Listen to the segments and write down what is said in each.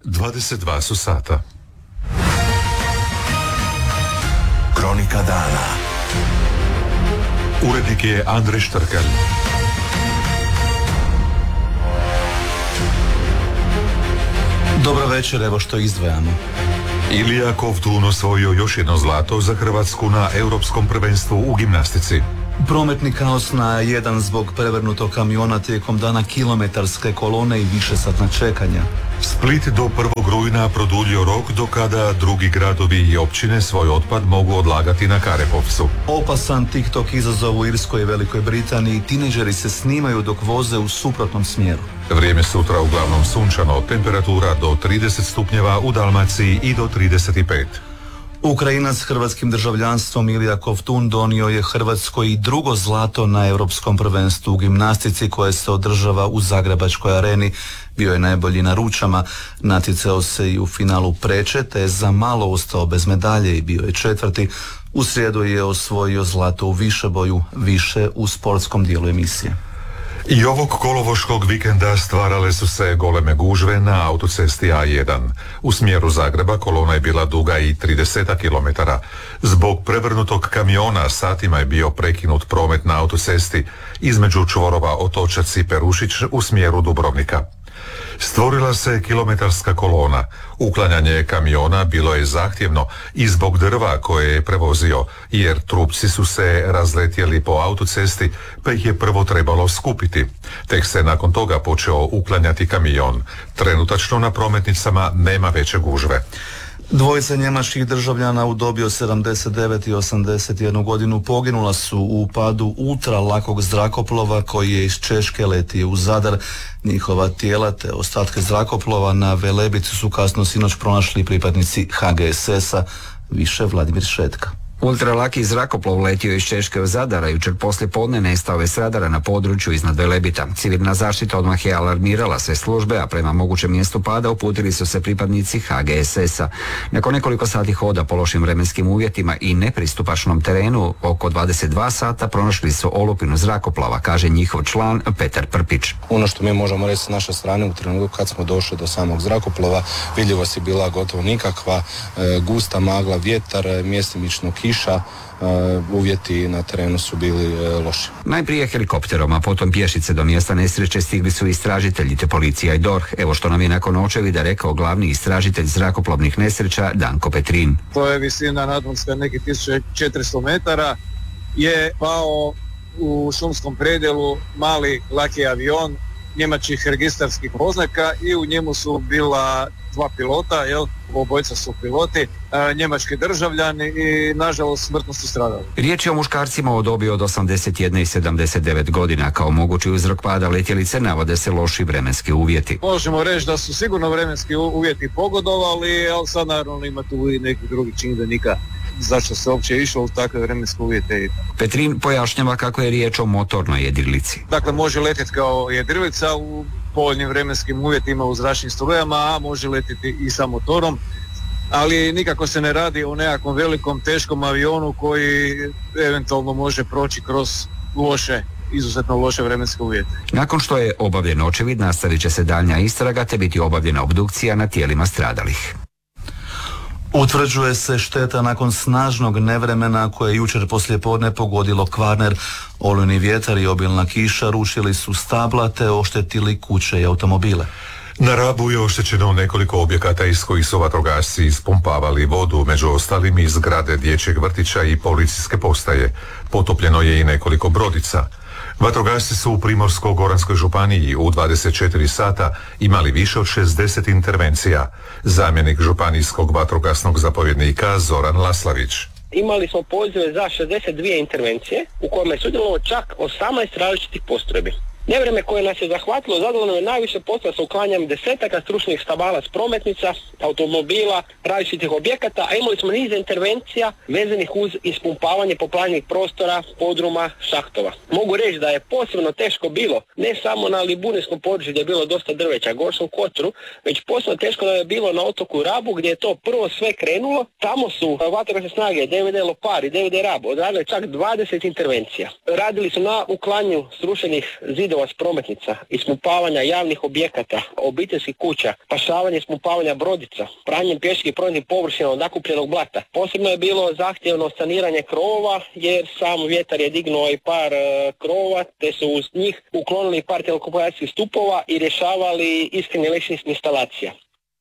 22 su sata. Kronika dana. Urednik je Andrej Štrkelj. Dobro večer, evo što izdvajamo. Ilija Kovtun osvojio još jedno zlato za Hrvatsku na Europskom prvenstvu u gimnastici. Prometni kaos na A1 zbog prevrnutog kamiona tijekom dana kilometarske kolone i višesatna čekanja. Split do 1. rujna produljio rok do kada drugi gradovi i općine svoj otpad mogu odlagati na Karepovcu. Opasan TikTok izazov u Irskoj i Velikoj Britaniji, tineđeri se snimaju dok voze u suprotnom smjeru. Vrijeme sutra uglavnom sunčano, temperatura do 30 stupnjeva u Dalmaciji i do 35. Ukrajinac s hrvatskim državljanstvom Ilija Kovtun donio je Hrvatskoj drugo zlato na Europskom prvenstvu u gimnastici koje se održava u Zagrebačkoj areni. Bio je najbolji na ručama, natjecao se i u finalu preče, te je za malo ostao bez medalje i bio je četvrti. U srijedu je osvojio zlato u višeboju, više u sportskom dijelu emisije. I ovog kolovoškog vikenda stvarale su se goleme gužve na autocesti A1. U smjeru Zagreba kolona je bila duga i 30 km. Zbog prevrnutog kamiona satima je bio prekinut promet na autocesti između čvorova Otočac i Perušić u smjeru Dubrovnika. Stvorila se kilometarska kolona. Uklanjanje kamiona bilo je zahtjevno i zbog drva koje je prevozio, jer trupci su se razletjeli po autocesti, pa ih je prvo trebalo skupiti. Tek se nakon toga počeo uklanjati kamion. Trenutačno na prometnicama nema veće gužve. Dvojica njemačkih državljana u dobi od 79 i 81 godinu poginula su u padu ultralakog zrakoplova koji je iz Češke letio u Zadar. Njihova tijela te ostatke zrakoplova na Velebici su kasno sinoć pronašli pripadnici HGSS-a, više Vladimir Šetka. Ultralaki zrakoplov letio iz Češke u Zadar, a jučer poslijepodne nestao je s radara na području iznad Velebita. Civilna zaštita odmah je alarmirala sve službe, a prema mogućem mjestu pada uputili su se pripadnici HGSS-a. Nakon nekoliko sati hoda po lošim vremenskim uvjetima i nepristupačnom terenu, oko 22 sata pronašli su olupinu zrakoplova, kaže njihov član Petar Prpić. Ono što mi možemo reći s naše strane u trenutku kad smo došli do samog zrakoplova, vidljivost je bila gotovo nikakva, gusta magla, vjetar, mjestimično kiša, uvjeti na terenu su bili loši. Najprije helikopterom, a potom pješice do mjesta nesreće stigli su istražitelji te policija i DORH. Evo što nam je nakon očevida rekao glavni istražitelj zrakoplovnih nesreća Danko Petrin. To je visina nadmorska nekih 1400 metara, je pao u šumskom predjelu mali laki avion njemačkih registarskih oznaka i u njemu su bila dva pilota, obojca su piloti, njemački državljani i nažalost smrtno su stradali. Riječ je o muškarcima u dobi od 81 i 79 godina. Kao mogući uzrok pada letjelice navode se loši vremenski uvjeti. Možemo reći da su sigurno vremenski uvjeti pogodovali, ali sad naravno ima tu i nekih drugih čimbenika zašto se uopće išlo u takve vremenske uvjete. Petrin pojašnjava kako je riječ o motornoj jedrilici. Dakle, može letjeti kao jedrilica u povoljnim vremenskim uvjetima u zračnim strujama, a može letjeti i sa motorom, ali nikako se ne radi o nekakvom velikom, teškom avionu koji eventualno može proći kroz izuzetno loše vremenske uvjete. Nakon što je obavljen očevid, nastavit će se daljnja istraga te biti obavljena obdukcija na tijelima stradalih. Utvrđuje se šteta nakon snažnog nevremena koje je jučer poslijepodne pogodilo Kvarner. Olujni vjetar i obilna kiša rušili su stabla te oštetili kuće i automobile. Na Rabu je oštećeno nekoliko objekata iz kojih su vatrogasci ispumpavali vodu, među ostalim iz zgrade dječjeg vrtića i policijske postaje. Potopljeno je i nekoliko brodica. Vatrogasci su u Primorsko-goranskoj županiji u 24 sata imali više od 60 intervencija. Zamjenik županijskog vatrogasnog zapovjednika Zoran Laslavić. Imali smo pozive za 62 intervencije u kojima je sudjelovalo čak 18 različitih postrojbi. Nevreme koje nas je zahvatilo zadovoljno je najviše posla sa uklanjanjem desetaka stručnih stabala s prometnica, automobila, različitih objekata, a imali smo niz intervencija vezanih uz ispumpavanje poplavljenih prostora, podruma, šahtova. Mogu reći da je posebno teško bilo, ne samo na Liburnijskom području gdje je bilo dosta drveća, Gorskom Kotoru, već posebno teško da je bilo na otoku Rabu gdje je to prvo sve krenulo. Tamo su vatrogasne snage DVD Lopar i DVD Rab odradili čak 20 intervencija. Radili su na uklanju srušenih zidova zidova s prometnica, ismupavanja javnih objekata, obiteljskih kuća, pašavanje i ismupavanja brodica, pranjem pješčih prometnih površina od nakupljenog blata. Posebno je bilo zahtjevno saniranje krovova jer sam vjetar je dignuo i par krovova te su uz njih uklonili par telekomunikacijskih stupova i rješavali iskreni električnih instalacija.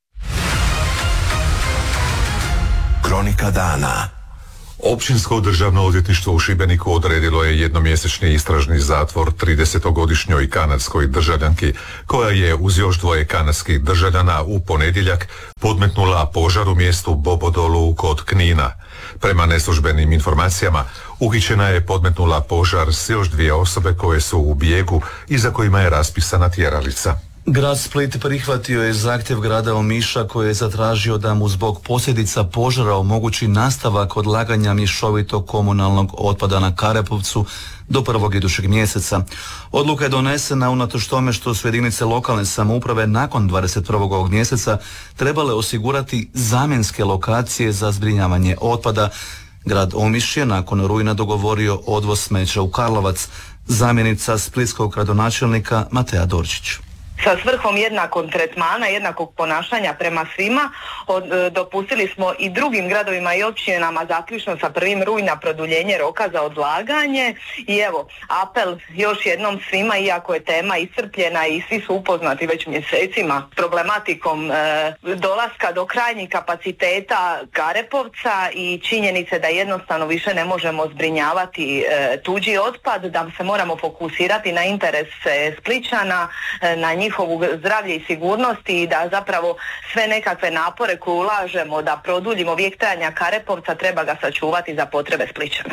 Kronika dana. Općinsko državno odvjetništvo u Šibeniku odredilo je jednomjesečni istražni zatvor 30-godišnjoj kanadskoj državljanki koja je uz još 2 kanadskih državljana u ponedjeljak podmetnula požar u mjestu Bobodolu kod Knina. Prema neslužbenim informacijama, uhićena je podmetnula požar s još 2 osobe koje su u bijegu i za kojima je raspisana tjeralica. Grad Split prihvatio je zahtjev grada Omiša koji je zatražio da mu zbog posljedica požara omogući nastavak odlaganja mješovitog komunalnog otpada na Karepovcu do 1. idućeg mjeseca. Odluka je donesena unatoč tome što su jedinice lokalne samouprave nakon 21. ovog mjeseca trebale osigurati zamjenske lokacije za zbrinjavanje otpada. Grad Omiš je nakon rujna dogovorio odvoz smeća u Karlovac. Zamjenica splitskog gradonačelnika Matea Dorčić. Sa svrhom jednakog tretmana, jednakog ponašanja prema svima, dopustili smo i drugim gradovima i općinama zaključno sa 1. rujna produljenje roka za odlaganje i evo, apel još jednom svima, iako je tema iscrpljena i svi su upoznati već mjesecima problematikom dolaska do krajnjih kapaciteta Karepovca i činjenice da jednostavno više ne možemo zbrinjavati tuđi otpad, da se moramo fokusirati na interese Splićana, na njihovu zdravlje i sigurnosti i da zapravo sve nekakve napore koje ulažemo da produljimo vijek trajanja Karepovca treba ga sačuvati za potrebe Splićana.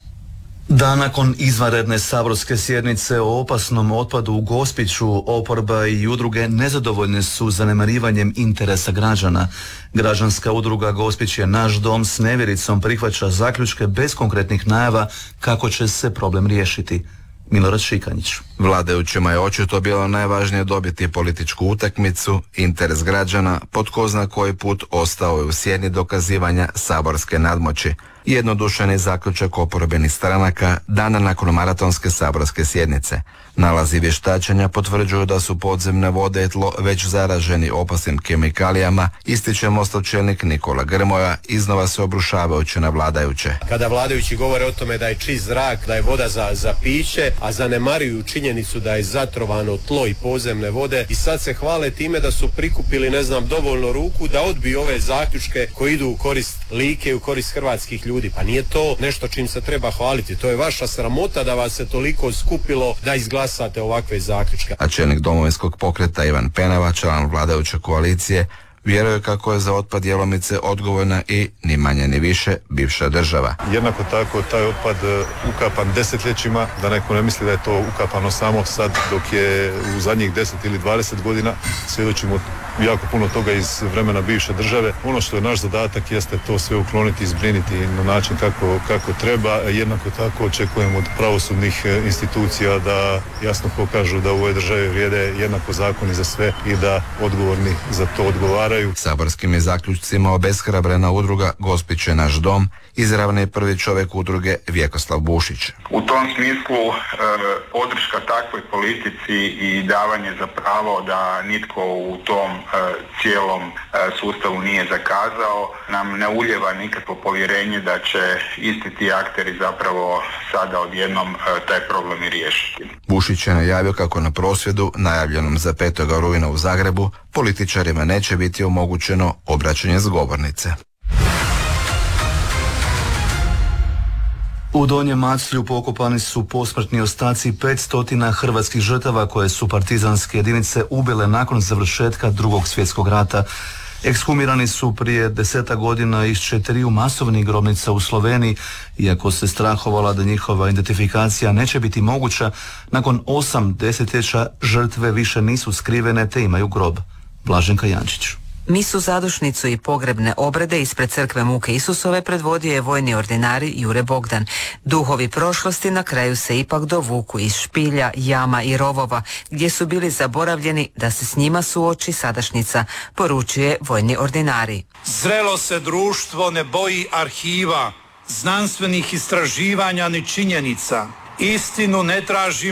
Dan nakon izvanredne saborske sjednice o opasnom otpadu u Gospiću, oporba i udruge nezadovoljne su zanemarivanjem interesa građana. Građanska udruga Gospić je naš dom s nevjericom prihvaća zaključke bez konkretnih najava kako će se problem riješiti. Milorad Šikanjić. Vladajućima je očito bilo najvažnije dobiti političku utakmicu, interes građana, po tko zna koji put ostao je u sjeni dokazivanja saborske nadmoći. Jednodušan je zaključak oporbenih stranaka dana nakon maratonske saborske sjednice. Nalazi vještačenja potvrđuju da su podzemne vode i tlo već zaraženi opasnim kemikalijama, ističe Mostov čelnik Nikola Grmoja, iznova se obrušavajući na vladajuće. Kada vladajući govore o tome da je čist zrak, da je voda za piće, a zanemaruju činjenicu da je zatrovano tlo i podzemne vode i sad se hvale time da su prikupili, dovoljno ruku da odbiju ove zaključke koji idu u korist Like i u korist hrvatskih ljudi. Pa nije to nešto čim se treba hvaliti. To je vaša sramota da vas se toliko skupilo da izglasate ovakve zaključke. A čelnik Domovinskog pokreta Ivan Penava, član vladajuće koalicije, vjeruje kako je za otpad Jelomice odgovorna i ni manje ni više bivša država. Jednako tako taj otpad ukapan desetljećima, da neko ne misli da je to ukapano samo sad, dok je u zadnjih 10 ili 20 godina svjedočimo jako puno toga iz vremena bivše države. Ono što je naš zadatak jeste to sve ukloniti i zbriniti na način kako treba. Jednako tako očekujemo od pravosudnih institucija da jasno pokažu da u ovoj državi vrijede jednako zakoni za sve i da odgovorni za to odgovaraju. Saborskim je zaključcima obeshrabrena udruga Gospić je naš dom, izravni prvi čovjek udruge Vjekoslav Bušić. U tom smislu podrška takvoj politici i davanje za pravo da nitko u tom cijelom sustavu nije zakazao nam ne ulijeva nikakvo povjerenje da će isti ti akteri zapravo sada odjednom taj problem i riješiti. Bušić je najavio kako na prosvjedu najavljenom za 5. rujna u Zagrebu političarima neće biti omogućeno obraćanje s govornice. U Donjem Maclju pokopani su posmrtni ostaci 500 hrvatskih žrtava koje su partizanske jedinice ubile nakon završetka Drugog svjetskog rata. Ekshumirani su prije 10 godina iz 4 masovnih grobnica u Sloveniji, iako se strahovala da njihova identifikacija neće biti moguća, nakon 8 desetljeća žrtve više nisu skrivene te imaju grob. Blaženka Jančić. Misu zadušnicu i pogrebne obrede ispred crkve Muke Isusove predvodio je vojni ordinari Jure Bogdan. Duhovi prošlosti na kraju se ipak dovuku iz špilja, jama i rovova, gdje su bili zaboravljeni da se s njima suoči sadašnjica, poručuje vojni ordinari. Zrelo se društvo ne boji arhiva, znanstvenih istraživanja ni činjenica. Istinu ne tražimo,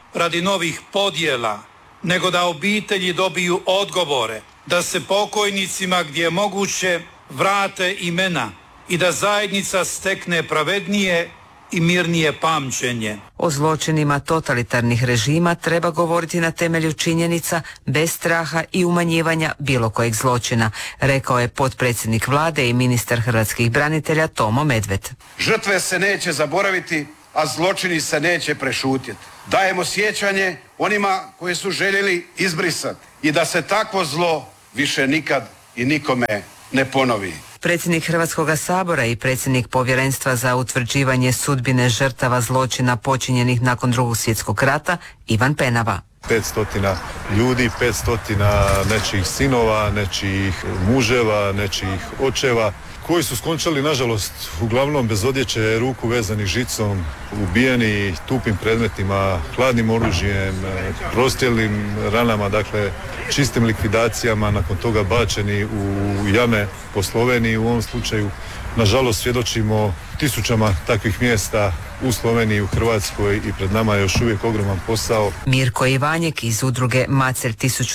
radi novih podjela, nego da obitelji dobiju odgovore, da se pokojnicima gdje je moguće vrate imena i da zajednica stekne pravednije i mirnije pamćenje. O zločinima totalitarnih režima treba govoriti na temelju činjenica, bez straha i umanjivanja bilo kojeg zločina, rekao je potpredsjednik vlade i ministar hrvatskih branitelja Tomo Medved. Žrtve se neće zaboraviti, a zločini se neće prešutjeti. Dajemo sjećanje onima koji su željeli izbrisati i da se takvo zlo više nikad i nikome ne ponovi. Predsjednik Hrvatskog sabora i predsjednik Povjerenstva za utvrđivanje sudbine žrtava zločina počinjenih nakon Drugog svjetskog rata Ivan Penava. 500 ljudi, 500 nečijih sinova, nečijih muževa, nečijih očeva, koji su skončali, nažalost, uglavnom bez odjeće, ruku vezanih žicom, ubijeni tupim predmetima, hladnim oružjem, prostrelim ranama, dakle čistim likvidacijama, nakon toga bačeni u jame po Sloveniji. U ovom slučaju, nažalost, svjedočimo tisućama takvih mjesta u Sloveniji, u Hrvatskoj i pred nama je još uvijek ogroman posao. Mirko Ivanjek iz udruge Macelj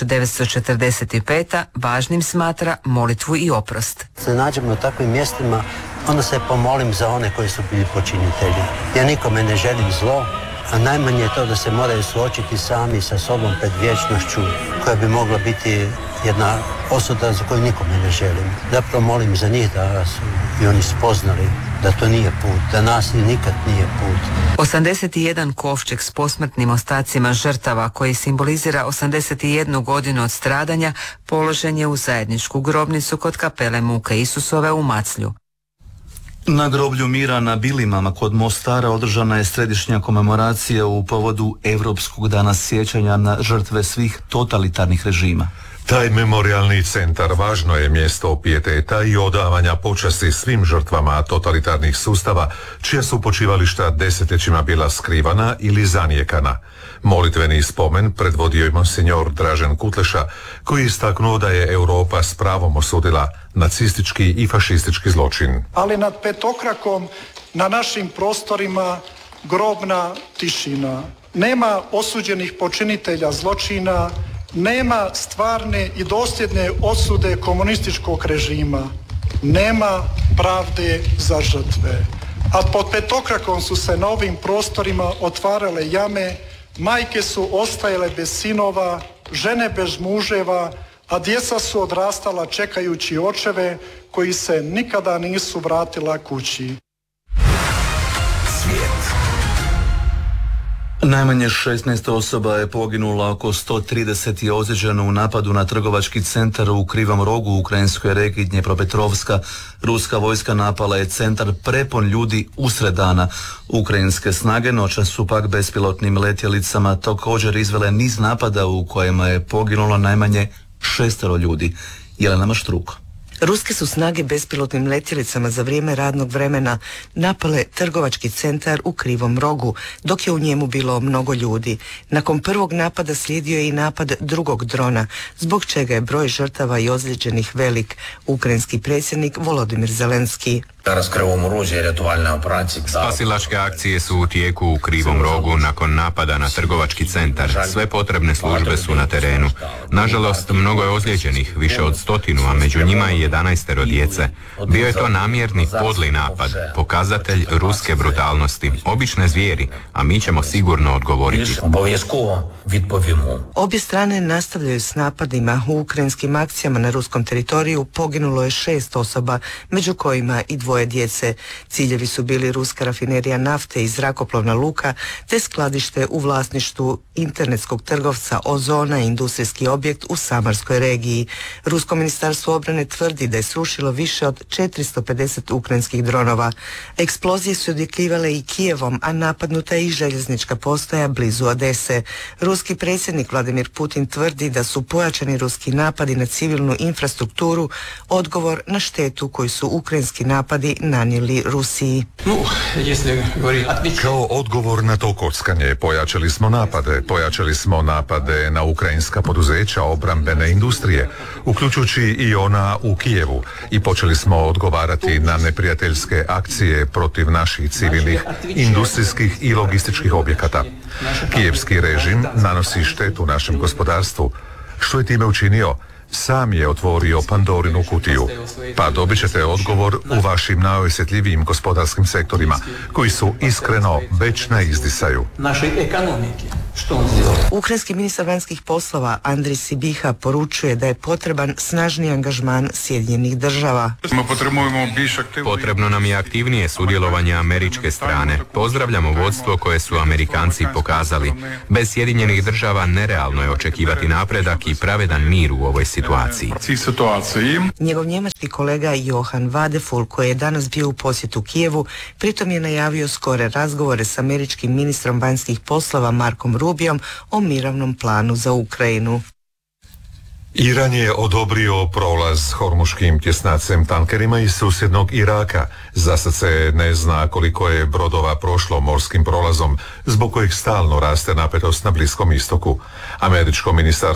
1945. važnim smatra molitvu i oprost. Se nađem na takvim mjestima, onda se pomolim za one koji su bili počinitelji. Ja nikome ne želim zlo, a najmanje je to da se moraju suočiti sami sa sobom pred vječnošću, koja bi mogla biti jedna osuda za koju nikome ne želim. Zapravo molim za njih da su i oni spoznali da to nije put, da nasilje nikad nije put. 81 kovčeg s posmrtnim ostacima žrtava koji simbolizira 81 godinu od stradanja položen je u zajedničku grobnicu kod kapele Muke Isusove u Maclju. Na groblju mira na Bilimama kod Mostara održana je središnja komemoracija u povodu Europskog dana sjećanja na žrtve svih totalitarnih režima. Taj memorijalni centar važno je mjesto pijeteta i odavanja počasti svim žrtvama totalitarnih sustava, čija su počivališta desetljećima bila skrivana ili zanijekana. Molitveni spomen predvodio je monsinjor Dražen Kutleša, koji je istaknuo da je Europa s pravom osudila nacistički i fašistički zločin. Ali nad petokrakom na našim prostorima grobna tišina. Nema osuđenih počinitelja zločina, nema stvarne i dosljedne osude komunističkog režima, nema pravde za žrtve. A pod petokrakom su se na ovim prostorima otvarale jame, majke su ostajale bez sinova, žene bez muževa, a djeca su odrastala čekajući očeve koji se nikada nisu vratila kući. Svijet. Najmanje 16 osoba je poginulo, oko 130 je ozlijeđeno u napadu na trgovački centar u Krivom Rogu u ukrajinskoj regiji Dnjepropetrovska. Ruska vojska napala je centar prepun ljudi usred dana. Ukrajinske snage noćas su pak bespilotnim letjelicama također izvele niz napada u kojima je poginulo najmanje 6 ljudi. Jelena Maštruko. Ruske su snage bespilotnim letjelicama za vrijeme radnog vremena napale trgovački centar u Krivom Rogu, dok je u njemu bilo mnogo ljudi. Nakon prvog napada slijedio je i napad drugog drona, zbog čega je broj žrtava i ozlijeđenih velik. Ukrajinski predsjednik Volodimir Zelenski. Spasilačke akcije su u tijeku u Krivom Rogu nakon napada na trgovački centar. Sve potrebne službe su na terenu. Nažalost, mnogo je ozlijeđenih, više od 100, a među njima i 11 djece. Bio je to namjerni, podli napad, pokazatelj ruske brutalnosti, obične zvijeri, a mi ćemo sigurno odgovoriti. Obje strane nastavljaju s napadima. U ukrajinskim akcijama na ruskom teritoriju poginulo je 6 osoba, među kojima i 2 djece. Ciljevi su bili ruska rafinerija nafte i zrakoplovna luka, te skladište u vlasništvu internetskog trgovca Ozona i industrijski objekt u Samarskoj regiji. Rusko ministarstvo obrane tvrdi da je srušilo više od 450 ukrajinskih dronova. Eksplozije su odjekivale i Kijevom, a napadnuta je i željeznička postaja blizu Odese. Ruski predsjednik Vladimir Putin tvrdi da su pojačani ruski napadi na civilnu infrastrukturu odgovor na štetu koju su ukrajinski napadi agresori nanijeli Rusiji. Kao odgovor na to kockanje pojačali smo napade na ukrajinska poduzeća obrambene industrije, uključujući i ona u Kijevu, i počeli smo odgovarati na neprijateljske akcije protiv naših civilnih, industrijskih i logističkih objekata. Kijevski režim nanosi štetu našem gospodarstvu. Što je time učinio? Sam je otvorio Pandorinu kutiju. Pa dobit ćete odgovor u vašim najosjetljivijim gospodarskim sektorima, koji su iskreno već na izdisaju. Ukrajinski ministar vanjskih poslova Andrij Sibiha poručuje da je potreban snažniji angažman Sjedinjenih država. Potrebno nam je aktivnije sudjelovanje američke strane. Pozdravljamo vodstvo koje su Amerikanci pokazali. Bez Sjedinjenih država nerealno je očekivati napredak i pravedan mir u ovoj situaciji. Njegov njemački kolega Johan Vadeful, koji je danas bio u posjetu Kijevu, pritom je najavio skore razgovore s američkim ministrom vanjskih poslova Markom Rubijom o mirovnom planu za Ukrajinu. Iran je odobrio prolaz hormuškim tjesnacem tankerima iz susjednog Iraka. Zasad se ne zna koliko je brodova prošlo morskim prolazom, zbog kojih stalno raste napetost na Bliskom istoku. Američko ministarstvo